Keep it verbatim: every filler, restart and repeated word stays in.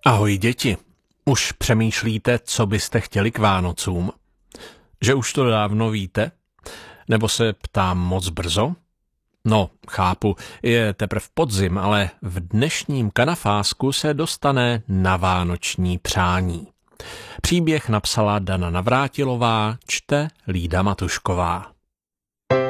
Ahoj děti, už přemýšlíte, co byste chtěli k Vánocům? Že už to dávno víte? Nebo se ptám moc brzo? No, chápu, je teprve podzim, ale v dnešním kanafásku se dostane na vánoční přání. Příběh napsala Dana Navrátilová, čte Lída Matušková.